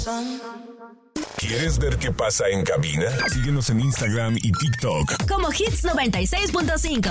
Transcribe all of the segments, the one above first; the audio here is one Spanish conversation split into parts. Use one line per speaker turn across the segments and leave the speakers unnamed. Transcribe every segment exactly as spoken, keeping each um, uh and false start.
¿Quieres ver qué pasa en cabina? Síguenos en Instagram y TikTok
como Hits noventa y seis punto cinco.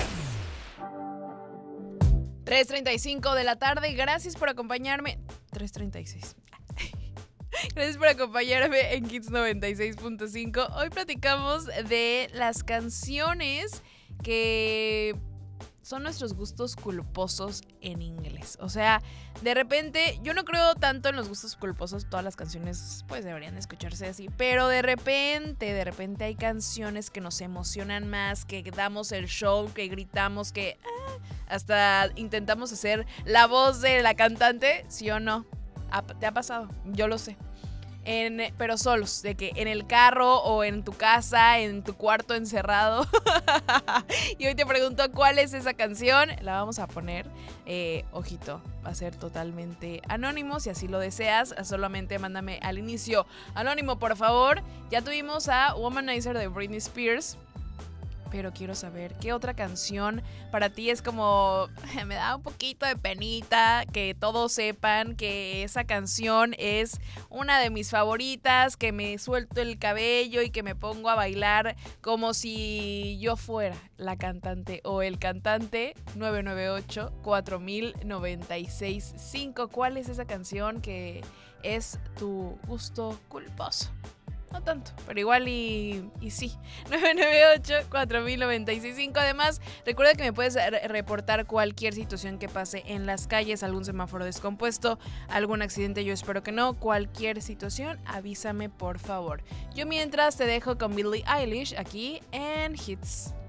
tres treinta y cinco de la tarde, gracias por acompañarme. tres treinta y seis. Gracias por acompañarme en Hits noventa y seis punto cinco. Hoy platicamos de las canciones que son nuestros gustos culposos en inglés. O sea, de repente, yo no creo tanto en los gustos culposos. Todas las canciones pues deberían escucharse así. Pero de repente, de repente hay canciones que nos emocionan más, que damos el show, que gritamos, que ah, hasta intentamos hacer la voz de la cantante, ¿sí o no? ¿Te ha pasado? Yo lo sé. En, pero solos, de que en el carro o en tu casa, en tu cuarto encerrado. Y hoy te pregunto cuál es esa canción. La vamos a poner, eh, ojito, va a ser totalmente anónimo. Si así lo deseas, solamente mándame al inicio: anónimo, por favor. Ya tuvimos a Womanizer de Britney Spears, pero quiero saber qué otra canción para ti es como, me da un poquito de penita que todos sepan que esa canción es una de mis favoritas, que me suelto el cabello y que me pongo a bailar como si yo fuera la cantante o el cantante. Nueve nueve ocho, cuatro mil, noventa y seis cinco. ¿Cuál es esa canción que es tu gusto culposo? No tanto, pero igual y, y sí. nueve nueve ocho, cuatro mil, noventa y seis cinco. Además, recuerda que me puedes re- reportar cualquier situación que pase en las calles, algún semáforo descompuesto, algún accidente, yo espero que no. Cualquier situación, avísame por favor. Yo mientras te dejo con Billie Eilish aquí en Hits.